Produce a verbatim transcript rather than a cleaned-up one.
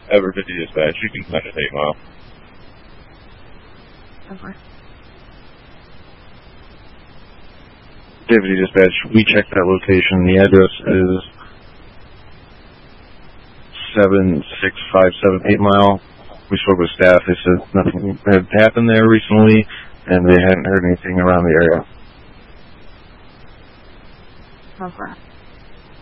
Ever fifty dispatch, you can send it eight mile. Over. Deputy dispatch, we checked that location. The address is seven six five seven eight mile. We spoke with staff. They said nothing had happened there recently, and they hadn't heard anything around the area. Over.